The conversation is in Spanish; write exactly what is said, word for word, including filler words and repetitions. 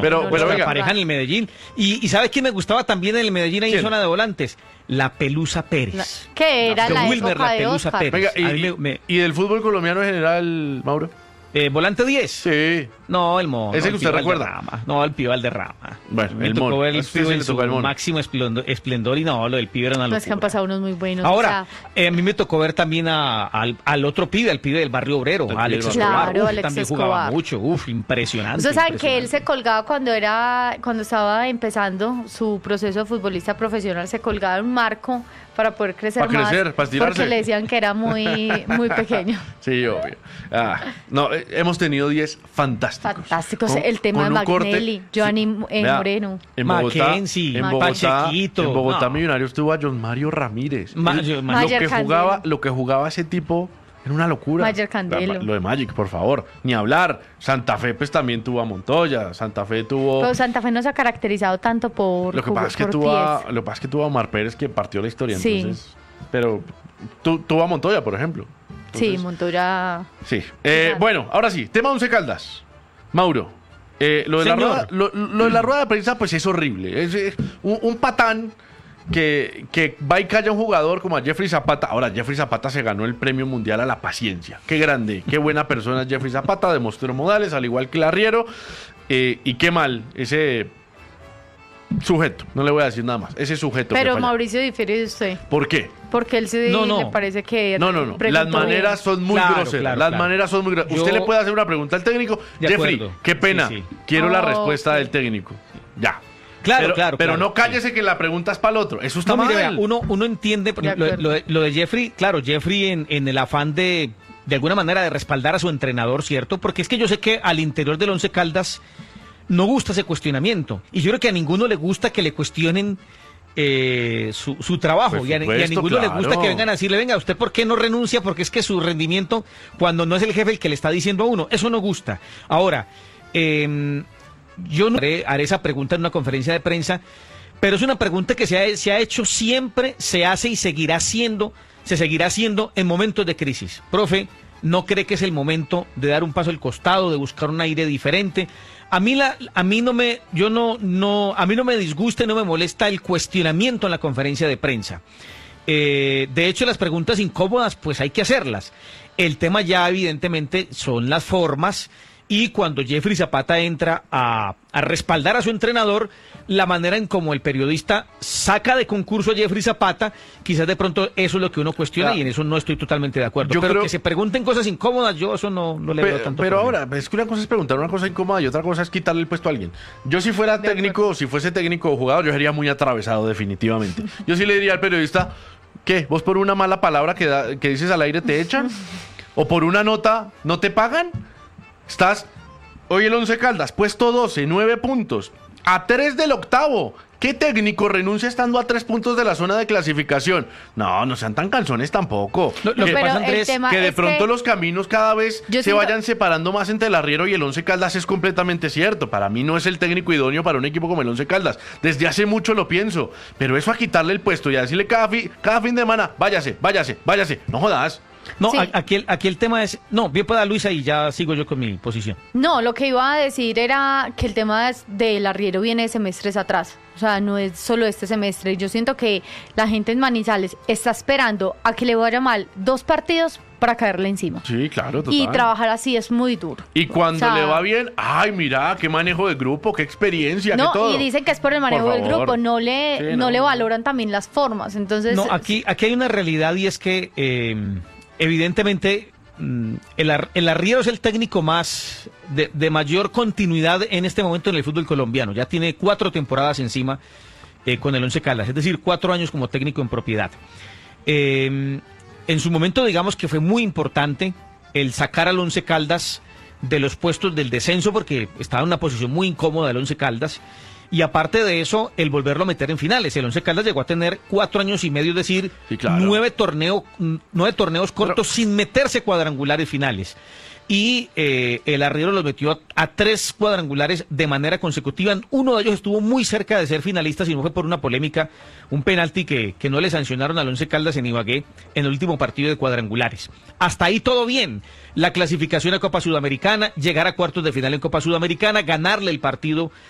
pero, no, pero no, venga. no. pareja en el Medellín. Y, y ¿sabes quién me gustaba también en el Medellín ahí en ¿Quién? zona de volantes? La Pelusa Pérez. La- ¿Qué era No, la Wilmer, época la de Pelusa Oscar? Pérez. Venga, y, A mí me- y- me- y del fútbol colombiano en general, Mauro. Eh, ¿Volante diez? Sí. No, el mono. ¿Ese el que usted Pío recuerda? Valderrama. No, el Pío Valderrama. Bueno, me el tocó mono. ver el A usted Pío sí en le su tocó el mono. máximo esplendor, esplendor y no, lo del Pío era una No, es que han locura. pasado unos muy buenos. Ahora, o sea, eh, a mí me tocó ver también a- al, al otro pibe, al pibe del barrio obrero, Del Alex pibe del Escobar. barrio. Claro, Uf, Alex también jugaba Escobar. mucho, uf, impresionante. ustedes saben que él se impresionante. colgaba cuando era, cuando estaba empezando su proceso de futbolista profesional, se colgaba en un marco para poder crecer Para más. crecer, para estirarse. Porque le decían que era muy, muy pequeño. Sí, obvio. Ah, no, eh, hemos tenido diez fantásticos. Fantásticos. Con- El tema con de un corte- Magnelli, Giovanni Sí, eh, vea, Moreno. En Bogotá, Mackenzie, en Bogotá, Pachequito, en Bogotá no. Millonarios tuvo a John Mario Ramírez. Ma- Él- yo- lo, Mayer que Candelo. jugaba, lo que jugaba ese tipo era una locura. Mayer Candelo. La- Lo de Magic, por favor. Ni hablar. Santa Fe pues también tuvo a Montoya. Santa Fe tuvo... Pero Santa Fe no se ha caracterizado tanto por, Lo que jugo- pasa es que por tuvo a, pies. lo que pasa es que tuvo a Omar Pérez que partió la historia, Sí. entonces. Pero tu- tuvo a Montoya, por ejemplo. Sí, Entonces, Montoya. sí. Eh, Claro. bueno, ahora sí, tema Once Caldas. Mauro, eh, lo, de la Señor. rueda, lo, lo de la rueda de prensa pues es horrible. Es, es un, un patán que, que va y calla a un jugador como a Jeffrey Zapata. Ahora, Jeffrey Zapata se ganó el premio mundial a la paciencia. Qué grande, qué buena persona es Jeffrey Zapata, demostró modales, al igual que el arriero. Eh, y qué mal ese sujeto, no le voy a decir nada más, ese sujeto. que Pero falla. Mauricio difiere de usted. ¿Por qué? Porque él sí No, no. le parece que. No, no, no. preguntó Las maneras bien. son muy Claro, groseras. claro, Las claro. maneras son muy groseras. Yo- Usted le puede hacer una pregunta al técnico. De Jeffrey, acuerdo. qué pena. Sí, sí. Quiero la Oh, respuesta ok. del técnico. Ya. Claro, pero, claro, Pero claro, no cállese que la pregunta es para el otro. Eso está No, mal. mire, vea, uno, uno entiende por De ejemplo, lo, acuerdo. lo de, lo de Jeffrey, claro, Jeffrey en, en el afán de, de alguna manera de respaldar a su entrenador, ¿cierto? Porque es que yo sé que al interior del Once Caldas no gusta ese cuestionamiento. Y yo creo que a ninguno le gusta que le cuestionen eh, su, su trabajo. Por Y a, y a supuesto, ninguno le gusta claro. que vengan a decirle, venga, ¿usted por qué no renuncia? Porque es que su rendimiento, cuando no es el jefe el que le está diciendo a uno, eso no gusta. Ahora, eh, yo no haré, haré esa pregunta en una conferencia de prensa, pero es una pregunta que se ha, se ha hecho siempre, se hace y seguirá siendo, se seguirá haciendo en momentos de crisis. Profe, ¿no cree que es el momento de dar un paso al costado, de buscar un aire diferente? A mí la, a mí no me, yo no, no, a mí no me disgusta y no me molesta el cuestionamiento en la conferencia de prensa. Eh, de hecho, las preguntas incómodas, pues hay que hacerlas. El tema ya, evidentemente, son las formas. Y cuando Jeffrey Zapata entra a, a respaldar a su entrenador, la manera en como el periodista saca de concurso a Jeffrey Zapata, quizás de pronto eso es lo que uno cuestiona Ya. y en eso no estoy totalmente de acuerdo. Yo Pero creo- que se pregunten cosas incómodas, yo eso no, no le veo Pero, tanto pero problema. ahora, es que una cosa es preguntar una cosa incómoda y otra cosa es quitarle el puesto a alguien. Yo si fuera De técnico, si fuese técnico o jugador, yo sería muy atravesado definitivamente. Yo sí le diría al periodista, ¿qué? ¿Vos por una mala palabra que, da- que dices al aire te echan? ¿O por una nota no te pagan? Estás, hoy el Once Caldas, puesto doce, nueve puntos, a tres del octavo. ¿Qué técnico renuncia estando a tres puntos de la zona de clasificación? No, no sean tan canzones tampoco. Lo- lo que, que Pero pasa, el Andrés, tema que de es pronto que- los caminos cada vez Yo se siento- vayan separando más entre el Arriero y el Once Caldas es completamente cierto. Para mí no es el técnico idóneo para un equipo como el Once Caldas. Desde hace mucho lo pienso. Pero eso a quitarle el puesto y a decirle cada, fi- cada fin de semana, váyase, váyase, váyase. No jodas. No, Sí. a- aquí, el, aquí el tema es, no, bien pueda Luisa y ya sigo yo con mi posición. No, lo que iba a decir era que el tema es- del arriero viene de semestres atrás. O sea, no es solo este semestre. Yo siento que la gente en Manizales está esperando a que le vaya mal dos partidos para caerle encima. Sí, claro, total. Y trabajar así es muy duro. Y cuando O sea, le va bien, ay, mira, qué manejo de grupo, qué experiencia, No, qué todo. y dicen que es por el manejo del favor. grupo, no le, Sí, no. no. le valoran también las formas. Entonces, No, aquí, aquí hay una realidad y es que eh, evidentemente mm, el, Ar- el Arriero es el técnico más de, de mayor continuidad en este momento en el fútbol colombiano. Ya tiene cuatro temporadas encima eh, con el Once Caldas, es decir, cuatro años como técnico en propiedad. Eh, en su momento, digamos que fue muy importante el sacar al Once Caldas de los puestos del descenso porque estaba en una posición muy incómoda el Once Caldas. Y aparte de eso, el volverlo a meter en finales. El Once Caldas llegó a tener cuatro años y medio, es decir, Sí, claro. nueve, torneo, nueve torneos cortos sin meterse cuadrangulares finales. Y eh, el Arriero los metió a, a tres cuadrangulares de manera consecutiva. Uno de ellos estuvo muy cerca de ser finalista, si no fue por una polémica, un penalti que, que no le sancionaron al Once Caldas en Ibagué en el último partido de cuadrangulares. Hasta ahí todo bien. La clasificación a Copa Sudamericana, llegar a cuartos de final en Copa Sudamericana, ganarle el partido